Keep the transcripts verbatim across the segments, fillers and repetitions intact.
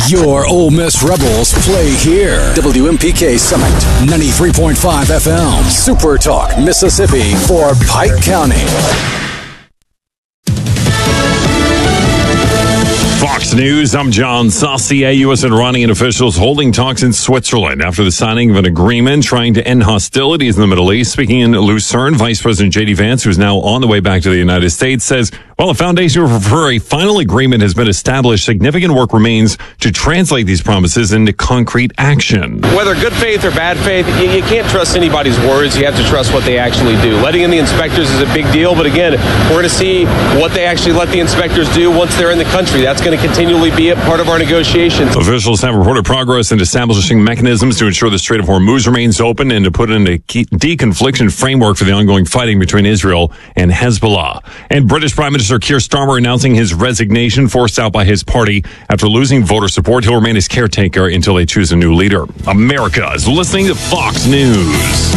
Your Ole Miss Rebels play here. W M P K Summit, ninety-three point five F M. Super Talk, Mississippi for Pike County. Fox News, I'm John Saucier. U S and Iranian officials holding talks in Switzerland after the signing of an agreement trying to end hostilities in the Middle East. Speaking in Lucerne, Vice President J D Vance, who's now on the way back to the United States, says, while a foundation for a final agreement has been established, significant work remains to translate these promises into concrete action. Whether good faith or bad faith, you, you can't trust anybody's words. You have to trust what they actually do. Letting in the inspectors is a big deal, but again, we're going to see what they actually let the inspectors do once they're in the country. That's going to continually be a part of our negotiations. Officials have reported progress in establishing mechanisms to ensure the Strait of Hormuz remains open and to put in a deconfliction framework for the ongoing fighting between Israel and Hezbollah. And British Prime Minister Keir Starmer announcing his resignation, forced out by his party after losing voter support. He'll remain as caretaker until they choose a new leader. America is listening to Fox News.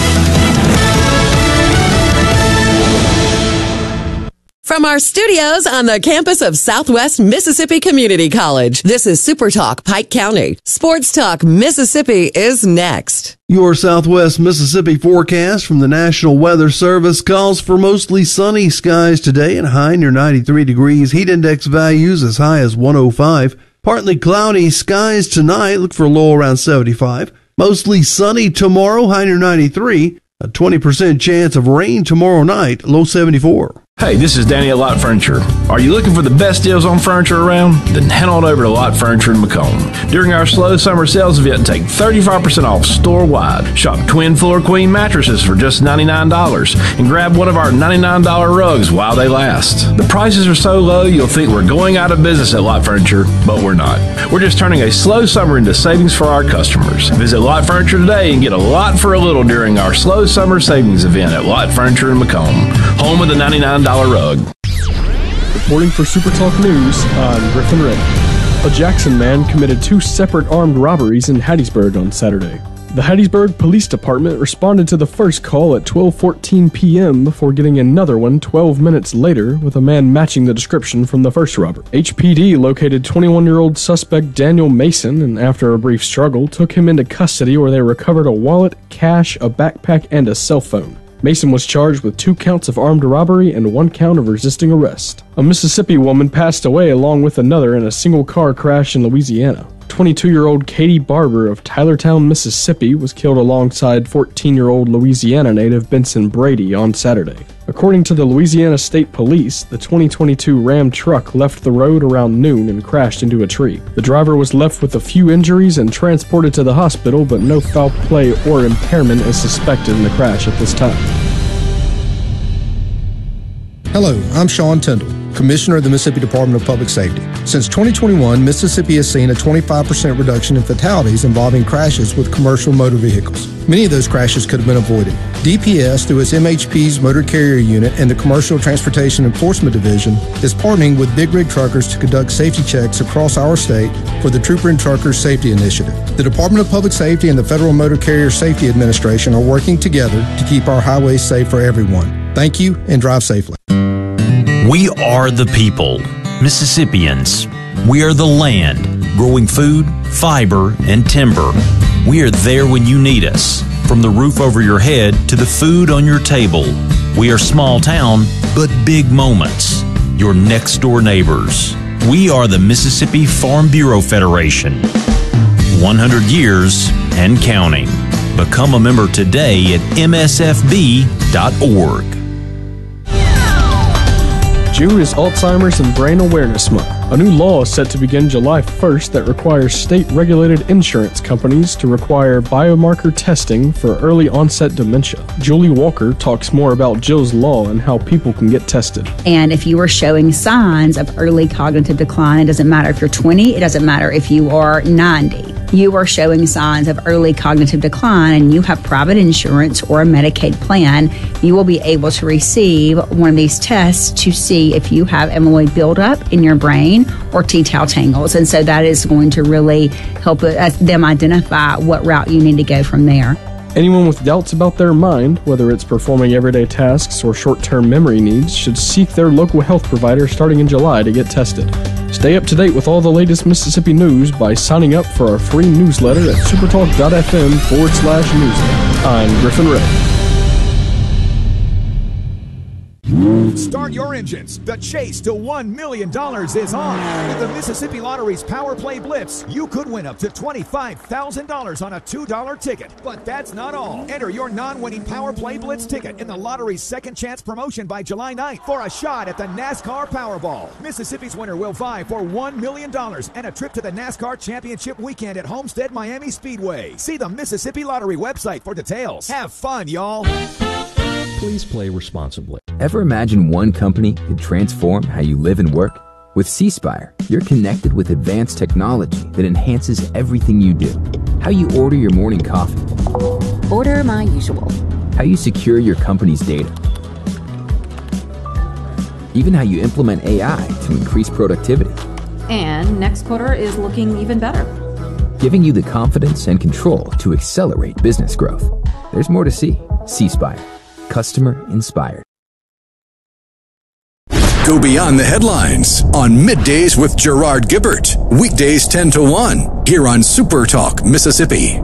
From our studios on the campus of Southwest Mississippi Community College, this is Super Talk Pike County. Sports Talk Mississippi is next. Your Southwest Mississippi forecast from the National Weather Service calls for mostly sunny skies today and high near ninety-three degrees. Heat index values as high as one oh five. Partly cloudy skies tonight. Look for a low around seventy-five. Mostly sunny tomorrow, high near ninety-three. A twenty percent chance of rain tomorrow night, low seventy-four. Hey, this is Danny at Lot Furniture. Are you looking for the best deals on furniture around? Then head on over to Lot Furniture in Macomb. During our slow summer sales event, take thirty-five percent off store-wide. Shop twin full or queen mattresses for just ninety-nine dollars and grab one of our ninety-nine dollars rugs while they last. The prices are so low you'll think we're going out of business at Lot Furniture, but we're not. We're just turning a slow summer into savings for our customers. Visit Lot Furniture today and get a lot for a little during our slow summer savings event at Lot Furniture in Macomb, home of the ninety-nine dollars rug. Reporting for Super Talk News, I'm Griffin Ray. A Jackson man committed two separate armed robberies in Hattiesburg on Saturday. The Hattiesburg Police Department responded to the first call at twelve fourteen p.m. before getting another one twelve minutes later with a man matching the description from the first robber. H P D located twenty-one-year-old suspect Daniel Mason and after a brief struggle took him into custody where they recovered a wallet, cash, a backpack, and a cell phone. Mason was charged with two counts of armed robbery and one count of resisting arrest. A Mississippi woman passed away along with another in a single car crash in Louisiana. twenty-two-year-old Katie Barber of Tylertown, Mississippi was killed alongside fourteen-year-old Louisiana native Benson Brady on Saturday. According to the Louisiana State Police, the twenty twenty-two Ram truck left the road around noon and crashed into a tree. The driver was left with a few injuries and transported to the hospital, but no foul play or impairment is suspected in the crash at this time. Hello, I'm Sean Tyndall, Commissioner of the Mississippi Department of Public Safety. Since twenty twenty-one, Mississippi has seen a twenty-five percent reduction in fatalities involving crashes with commercial motor vehicles. Many of those crashes could have been avoided. D P S, through its M H P's Motor Carrier Unit and the Commercial Transportation Enforcement Division, is partnering with Big Rig Truckers to conduct safety checks across our state for the Trooper and Truckers Safety Initiative. The Department of Public Safety and the Federal Motor Carrier Safety Administration are working together to keep our highways safe for everyone. Thank you and drive safely. We are the people, Mississippians. We are the land, growing food, fiber, and timber. We are there when you need us, from the roof over your head to the food on your table. We are small town, but big moments. Your next door neighbors. We are the Mississippi Farm Bureau Federation. one hundred years and counting. Become a member today at M S F B dot org. June is Alzheimer's and Brain Awareness Month. A new law is set to begin July first that requires state-regulated insurance companies to require biomarker testing for early onset dementia. Julie Walker talks more about Jill's law and how people can get tested. And if you are showing signs of early cognitive decline, it doesn't matter if you're twenty, it doesn't matter if you are ninety. You are showing signs of early cognitive decline and you have private insurance or a Medicaid plan, you will be able to receive one of these tests to see if you have amyloid buildup in your brain or T-tau tangles. And so that is going to really help them identify what route you need to go from there. Anyone with doubts about their mind, whether it's performing everyday tasks or short-term memory needs, should seek their local health provider starting in July to get tested. Stay up to date with all the latest Mississippi news by signing up for our free newsletter at supertalk.fm forward slash newsletter. I'm Griffin Ray. Start your engines. The chase to one million dollars is on. With the Mississippi Lottery's Power Play Blitz, you could win up to twenty-five thousand dollars on a two dollar ticket. But that's not all. Enter your non-winning Power Play Blitz ticket in the lottery's second chance promotion by July ninth for a shot at the NASCAR Powerball. Mississippi's winner will vie for one million dollars and a trip to the NASCAR Championship weekend at Homestead Miami Speedway. See the Mississippi Lottery website for details. Have fun, y'all. Please play responsibly. Ever imagine one company could transform how you live and work? With C Spire, you're connected with advanced technology that enhances everything you do. How you order your morning coffee. Order my usual. How you secure your company's data. Even how you implement A I to increase productivity. And next quarter is looking even better. Giving you the confidence and control to accelerate business growth. There's more to see. C Spire. Customer inspired. Go beyond the headlines on Middays with Gerard Gibbert. Weekdays ten to one here on Super Talk Mississippi.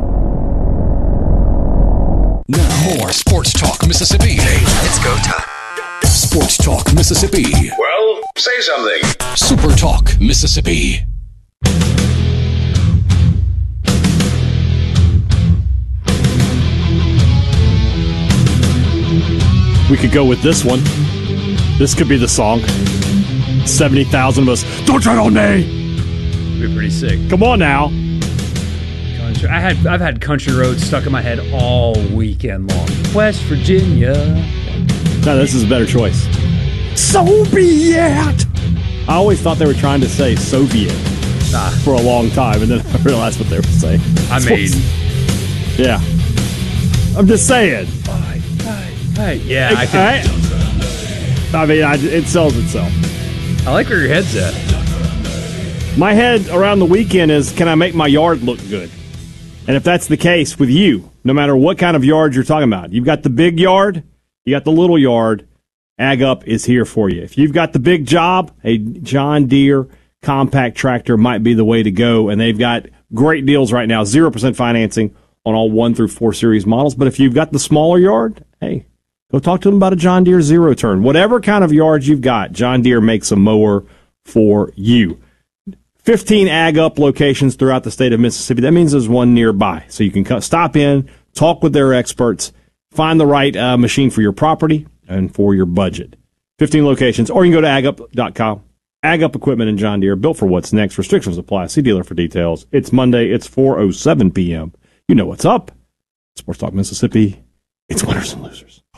Now more Sports Talk Mississippi. Hey, it's go time. Sports Talk Mississippi. Well, say something. Super Talk Mississippi. We could go with this one. This could be the song. seventy thousand of us. Don't tread on me! Be pretty sick. Come on now. Country. I had, I've had Country Roads stuck in my head all weekend long. West Virginia. No, this is a better choice. Soviet! I always thought they were trying to say Soviet ah. for a long time, and then I realized what they were saying. I mean... Yeah. I'm just saying. Hey, yeah, I, I, I, I mean, I, it sells itself. I like where your head's at. My head around the weekend is, can I make my yard look good? And if that's the case with you, no matter what kind of yard you're talking about, you've got the big yard, you got the little yard, Ag Up is here for you. If you've got the big job, a John Deere compact tractor might be the way to go, and they've got great deals right now, zero percent financing on all one through four series models. But if you've got the smaller yard, hey, go talk to them about a John Deere Zero Turn. Whatever kind of yard you've got, John Deere makes a mower for you. fifteen Ag Up locations throughout the state of Mississippi. That means there's one nearby. So you can stop in, talk with their experts, find the right uh, machine for your property and for your budget. fifteen locations, or you can go to ag up dot com. Ag Up Equipment and John Deere, built for what's next. Restrictions apply. See dealer for details. It's Monday. It's four oh seven p.m. You know what's up. Sports Talk Mississippi. It's winners and losers.